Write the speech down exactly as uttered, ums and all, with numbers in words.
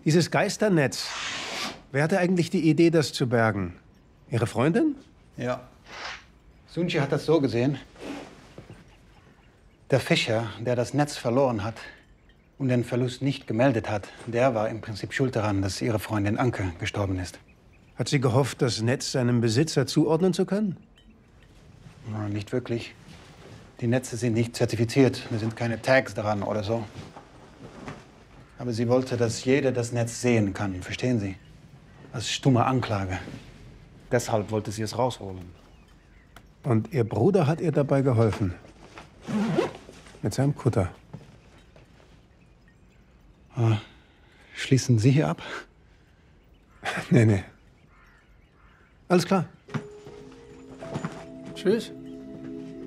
Dieses Geisternetz. Wer hatte eigentlich die Idee, das zu bergen? Ihre Freundin? Ja. Sunchi hat das so gesehen. Der Fischer, der das Netz verloren hat und den Verlust nicht gemeldet hat, der war im Prinzip schuld daran, dass ihre Freundin Anke gestorben ist. Hat sie gehofft, das Netz seinem Besitzer zuordnen zu können? Na, nicht wirklich. Die Netze sind nicht zertifiziert. Da sind keine Tags dran oder so. Aber sie wollte, dass jeder das Netz sehen kann. Verstehen Sie? Als stumme Anklage. Deshalb wollte sie es rausholen. Und Ihr Bruder hat ihr dabei geholfen? Mit seinem Kutter? Ah, schließen Sie hier ab? Nee, nee. Alles klar. Tschüss.